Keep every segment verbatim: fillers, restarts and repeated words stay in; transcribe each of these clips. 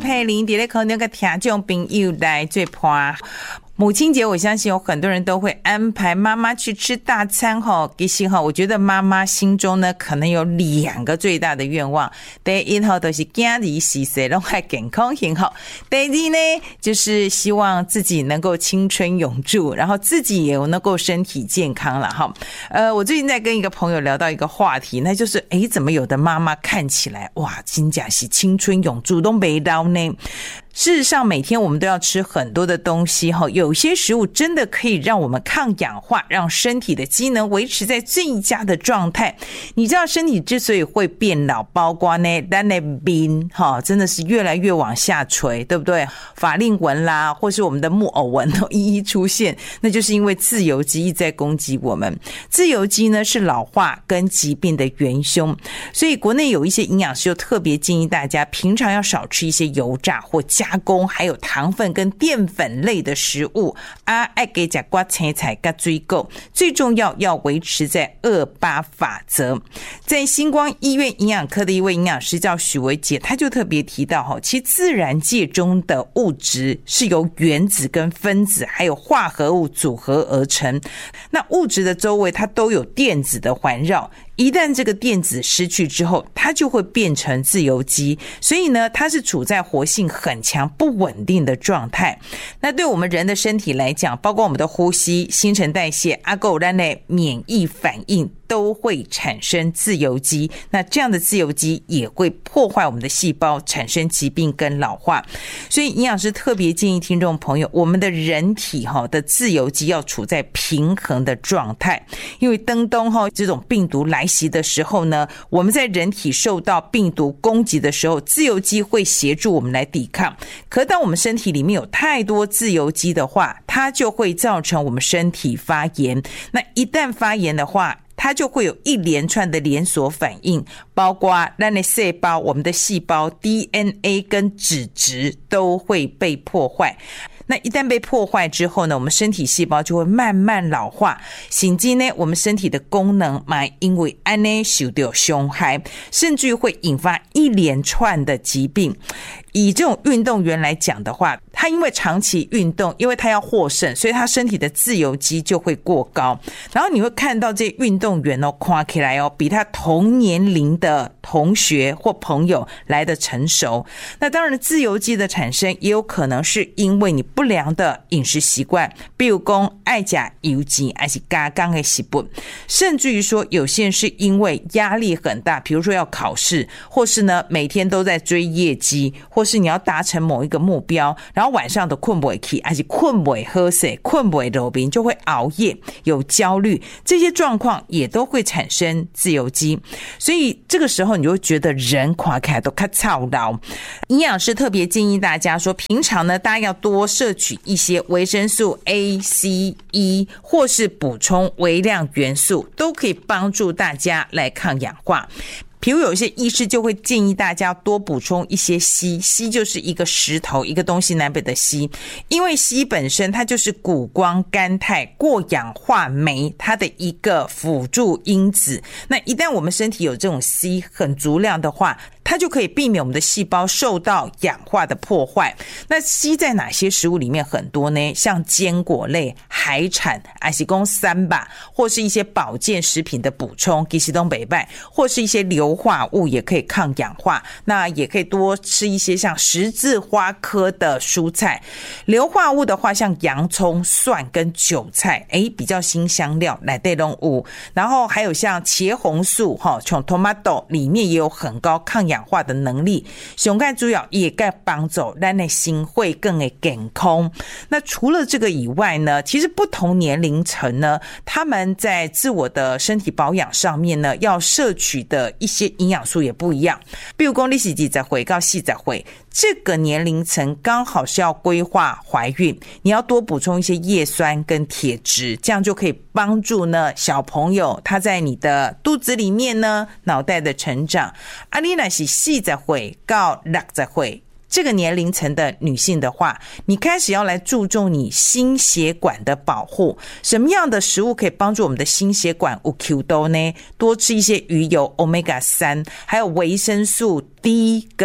佩玲，伫咧空中个听众朋友来做伴。母亲节我相信有很多人都会安排妈妈去吃大餐齁，其实齁我觉得妈妈心中呢可能有两个最大的愿望，第一齁就是囝儿是谁都还健康幸福，第二呢就是希望自己能够青春永驻，然后自己也能够身体健康啦齁。呃我最近在跟一个朋友聊到一个话题，那就是诶怎么有的妈妈看起来哇真的是青春永驻都没老呢。事实上每天我们都要吃很多的东西，有些食物真的可以让我们抗氧化，让身体的机能维持在最佳的状态。你知道身体之所以会变老，包括呢咱的面真的是越来越往下垂，对不对？法令纹啦或是我们的木偶纹都一一出现，那就是因为自由基一直在攻击我们。自由基呢是老化跟疾病的元凶，所以国内有一些营养师就特别建议大家平常要少吃一些油炸或加工还有糖分跟淀粉类的食物啊，爱给吃瓜青菜跟水果，最重要要维持在二八法则。在星光医院营养科的一位营养师叫许维杰，他就特别提到其实自然界中的物质是由原子跟分子还有化合物组合而成，那物质的周围它都有电子的环绕，一旦这个电子失去之后，它就会变成自由基，所以呢它是处在活性很强不稳定的状态。那对我们人的身体来讲，包括我们的呼吸、新陈代谢、还有我们的免疫反应都会产生自由基，那这样的自由基也会破坏我们的细胞，产生疾病跟老化。所以营养师特别建议听众朋友，我们的人体的自由基要处在平衡的状态，因为当冬这种病毒来袭的时候呢，我们在人体受到病毒攻击的时候，自由基会协助我们来抵抗。可当我们身体里面有太多自由基的话，它就会造成我们身体发炎，那一旦发炎的话，它就会有一连串的连锁反应，包括我们的细胞、我们的细胞 D N A 跟脂质都会被破坏。那一旦被破坏之后呢，我们身体细胞就会慢慢老化，甚至呢我们身体的功能嘛因为这样受到伤害，甚至会引发一连串的疾病。以这种运动员来讲的话，他因为长期运动，因为他要获胜，所以他身体的自由基就会过高。然后你会看到这些运动员哦，看起来哦比他同年龄的同学或朋友来得成熟。那当然自由基的产生也有可能是因为你不良的饮食习惯，比如说爱吃油脂还是加工的食物，甚至于说有些人是因为压力很大，比如说要考试，或是呢每天都在追业绩，或是你要达成某一个目标，然后晚上都困不回去，还是困不回喝水，困不回流冰，就会熬夜，有焦虑，这些状况也都会产生自由基。所以这个时候你就会觉得人看起来都较操劳。营养师特别建议大家说，平常呢大家要多摄取一些维生素 A、C、E 或是补充微量元素，都可以帮助大家来抗氧化。比如有一些医师就会建议大家多补充一些硒，硒就是一个石头，一个东西南北的硒，因为硒本身它就是谷胱甘肽过氧化酶它的一个辅助因子，那一旦我们身体有这种硒很足量的话，它就可以避免我们的细胞受到氧化的破坏。那硒在哪些食物里面很多呢？像坚果类、海产，还是说三吧，或是一些保健食品的补充，其实都不错，或是一些硫化物也可以抗氧化。那也可以多吃一些像十字花科的蔬菜。硫化物的话，像洋葱、蒜跟韭菜，诶比较辛香料来内容物。然后还有像茄红素，像 tomato 里面也有很高抗氧化的能力，上盖主要也可以帮助我们的心会更的健康。那除了这个以外呢，其实不同年龄层呢，他们在自我的身体保养上面呢，要摄取的一些营养素也不一样。比如说你是二十岁到四十岁这个年龄层刚好是要规划怀孕，你要多补充一些叶酸跟铁质，这样就可以帮助呢小朋友他在你的肚子里面呢脑袋的成长。啊你若是四十岁到六十岁这个年龄层的女性的话，你开始要来注重你心血管的保护。什么样的食物可以帮助我们的心血管有 Q 度呢？多吃一些鱼油 欧米伽三， 还有维生素 D 跟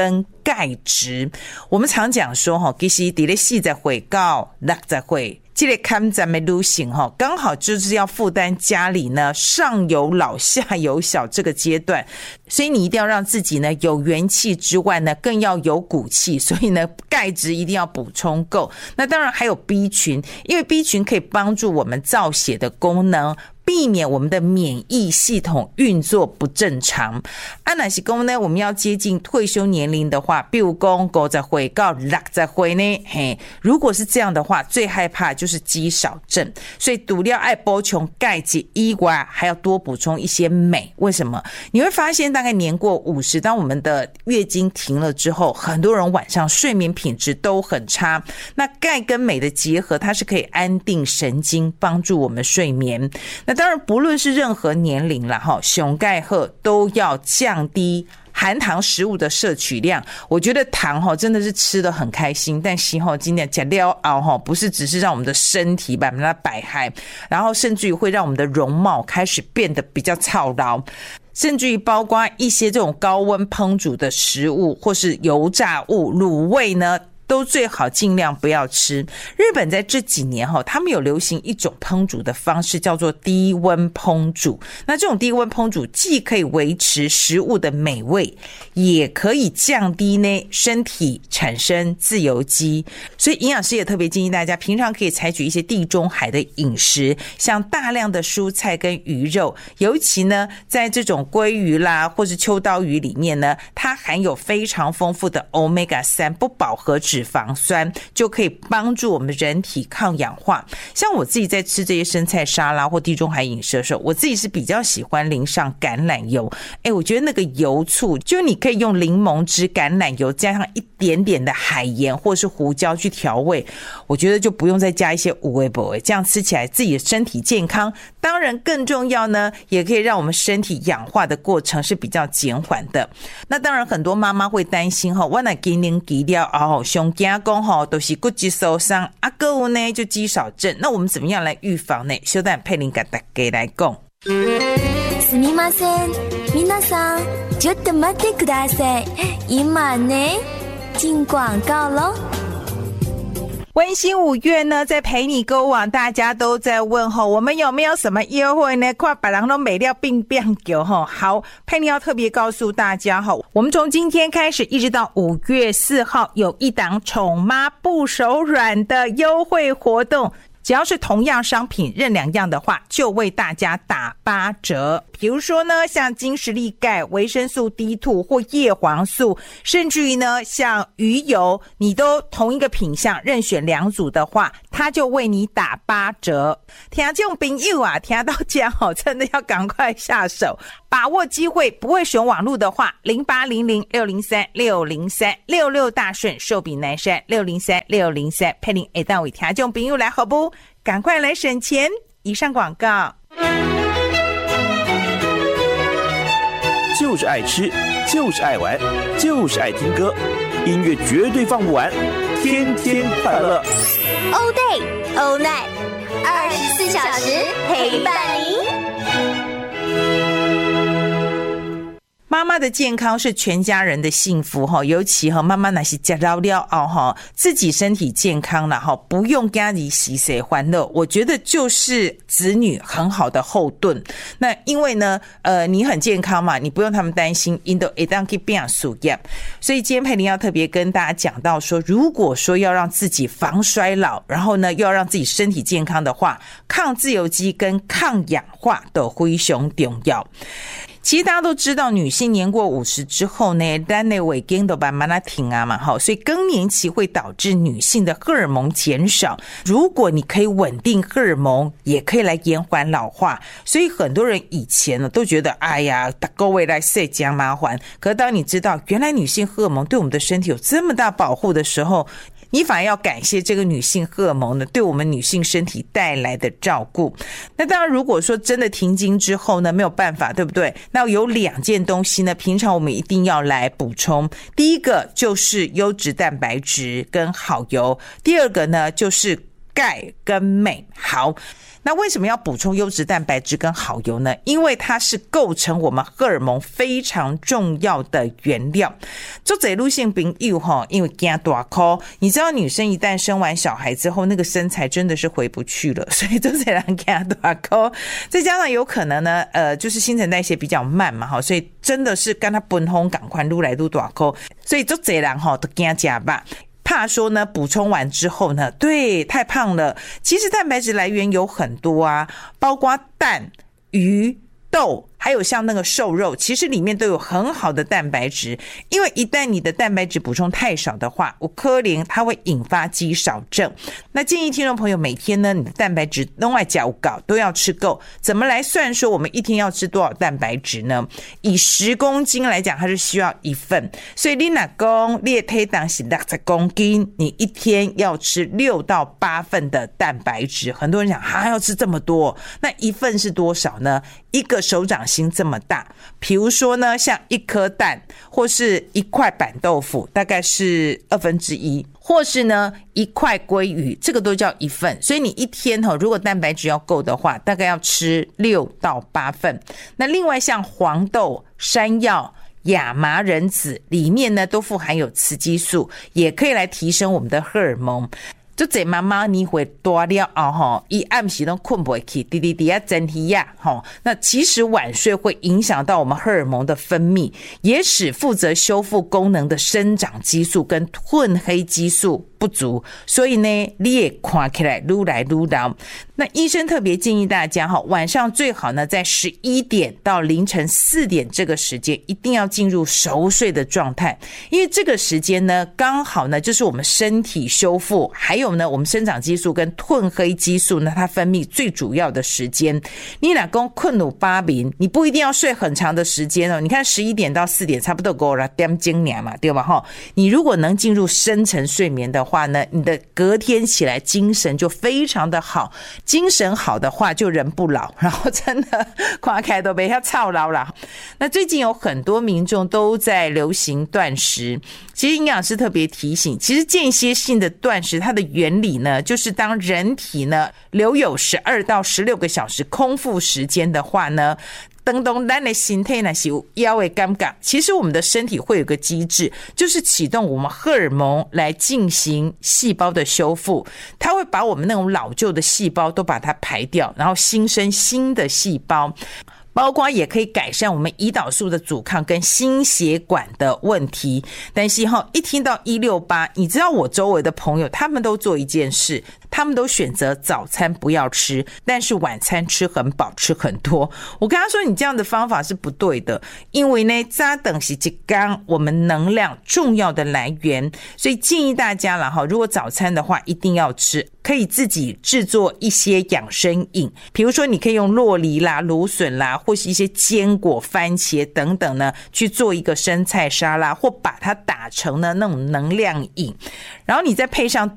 钙质。我们常讲说哈，其实在四十岁到六十岁。这个看咱们流行哈，刚好就是要负担家里呢上有老下有小这个阶段，所以你一定要让自己呢有元气之外呢，更要有骨气，所以呢钙质一定要补充够。那当然还有 B 群，因为 B 群可以帮助我们造血的功能，避免我们的免疫系统运作不正常。啊，哪些功呢？我们要接近退休年龄的话，比如说五十岁到六十岁呢，嘿，如果是这样的话，最害怕就是肌少症。所以除了爱补充钙质以外，还要多补充一些镁。为什么？你会发现，大概年过五十，当我们的月经停了之后，很多人晚上睡眠品质都很差。那钙跟镁的结合，它是可以安定神经，帮助我们睡眠。那当然不论是任何年龄啦齁，熊钙荷都要降低含糖食物的摄取量。我觉得糖齁真的是吃得很开心，但是齁今天吃了后齁不是只是让我们的身体把它百害，然后甚至于会让我们的容貌开始变得比较操劳，甚至于包括一些这种高温烹煮的食物或是油炸物、卤味呢，都最好尽量不要吃。日本在这几年他们有流行一种烹煮的方式，叫做低温烹煮。那这种低温烹煮既可以维持食物的美味，也可以降低呢身体产生自由基。所以营养师也特别建议大家平常可以采取一些地中海的饮食，像大量的蔬菜跟鱼肉，尤其呢在这种鲑鱼啦或是秋刀鱼里面呢，它含有非常丰富的 欧米伽三 不饱和脂脂肪酸，就可以帮助我们人体抗氧化。像我自己在吃这些生菜沙拉或地中海饮食的时候，我自己是比较喜欢淋上橄榄油。哎，我觉得那个油醋，就你可以用柠檬汁、橄榄油加上一点点的海盐或是胡椒去调味，我觉得就不用再加一些有的没的，这样吃起来自己的身体健康。当然更重要呢，也可以让我们身体氧化的过程是比较减缓的。那当然很多妈妈会担心齁，我那今年期了后上惊讲齁都是骨质受伤，啊还有呢就肌少症，那我们怎么样来预防呢？稍等佩玲跟大家来讲。 すみません、皆さんちょっと待ってください。今呢进广告咯。 温馨五月呢，在陪你购物网，大家都在问候我们有没有什么优惠呢？快把人都美料并变狗吼。好，佩妮要特别告诉大家吼，我们从今天开始一直到五月四号，有一档宠妈不手软的优惠活动。只要是同样商品任两样的话，就为大家打八折。比如说呢，像金石力钙、维生素 D 二 或叶黄素，甚至于呢像鱼油，你都同一个品项任选两组的话，它就为你打八折。听这种朋友啊，听到这样哦，真的要赶快下手，把握机会。不会使用网络的话，零八零零六零三六零三六六大顺寿比南山六零三六零三，佩玲会当为听这种朋友来好不？赶快来省钱！以上广告。 就是爱吃，就是爱玩，就是爱听歌，音乐绝对放不完，天天快乐。 All day, all night， 二十四小时陪伴您。 妈妈的健康是全家人的幸福哈，尤其哈妈妈那些吃到了哦哈，自己身体健康了哈，不用家里洗洗欢乐，我觉得就是子女很好的后盾。那因为呢，呃，你很健康嘛，你不用他们担心，因都一旦可以变属样。所以今天佩玲要特别跟大家讲到说，如果说要让自己防衰老，然后呢又要让自己身体健康的话，抗自由基跟抗氧化都非常重要。其实大家都知道，女性年过五十之后呢，咱的月经都慢慢的停啊嘛，好，所以更年期会导致女性的荷尔蒙减少。如果你可以稳定荷尔蒙，也可以来延缓老化。所以很多人以前呢都觉得，哎呀，大个月来晒这样麻烦。可是当你知道，原来女性荷尔蒙对我们的身体有这么大保护的时候，你反而要感谢这个女性荷尔蒙呢对我们女性身体带来的照顾。那当然如果说真的停经之后呢，没有办法，对不对？那有两件东西呢平常我们一定要来补充。第一个就是优质蛋白质跟好油，第二个呢就是钙跟镁。好，那为什么要补充优质蛋白质跟好油呢？因为它是构成我们荷尔蒙非常重要的原料。做这路性朋友哈，因为惊大哭，你知道女生一旦生完小孩之后，那个身材真的是回不去了，所以做这人惊大哭。再加上有可能呢，呃，就是新陈代谢比较慢嘛，哈，所以真的是跟他奔风赶快撸来撸大哭，所以做这人哈都惊加吧。怕说呢，补充完之后呢，对，太胖了。其实蛋白质来源有很多啊，包括蛋、鱼、豆，还有像那个瘦肉，其实里面都有很好的蛋白质。因为一旦你的蛋白质补充太少的话，有可能它会引发肌少症。那建议听众朋友每天呢，你的蛋白质另外加搞都要吃够。怎么来算说我们一天要吃多少蛋白质呢？以十公斤来讲，它是需要一份。所以你若讲你的体重是六十公斤，你一天要吃六到八份的蛋白质。很多人讲还、啊、要吃这么多，那一份是多少呢？一个手掌心这么大，比如说呢，像一颗蛋或是一块板豆腐，大概是二分之一，或是呢一块鲑鱼，这个都叫一份。所以你一天哈，如果蛋白质要够的话，大概要吃六到八份。那另外像黄豆、山药、亚麻仁籽里面呢，都富含有雌激素，也可以来提升我们的荷尔蒙。就这妈妈你会多了后吼，伊暗时都困不去，滴滴滴啊整体呀吼。那其实晚睡会影响到我们荷尔蒙的分泌，也使负责修复功能的生长激素跟褪黑激素不足，所以呢，你也看起来愈来愈老。那医生特别建议大家哈，晚上最好呢在十一点到凌晨四点这个时间一定要进入熟睡的状态，因为这个时间呢刚好呢就是我们身体修复，还有呢我们生长激素跟褪黑激素呢它分泌最主要的时间。你若说困鲁八眠，你不一定要睡很长的时间哦。你看十一点到四点差不多够了点钟年嘛，对吧哈？你如果能进入深层睡眠的话呢，你的隔天起来精神就非常的好。精神好的话就人不老，然后真的看起来都被他操劳了。那最近有很多民众都在流行断食，其实营养师特别提醒，其实间歇性的断食它的原理呢，就是当人体呢留有十二到十六个小时空腹时间的话呢，当当咱的身体呢是有腰的感觉，其实我们的身体会有个机制，就是启动我们荷尔蒙来进行细胞的修复，它会把我们那种老旧的细胞都把它排掉，然后新生新的细胞，包括也可以改善我们胰岛素的阻抗跟心血管的问题。但是哈，一听到一六八，你知道我周围的朋友他们都做一件事，他们都选择早餐不要吃，但是晚餐吃很饱，吃很多。我跟他说你这样的方法是不对的，因为呢早顿是一天我们能量重要的来源，所以建议大家啦，如果早餐的话一定要吃，可以自己制作一些养生饮，比如说你可以用酪梨啦、芦笋啦，或是一些坚果、番茄等等呢，去做一个生菜沙拉，或把它打成呢那种能量饮，然后你再配上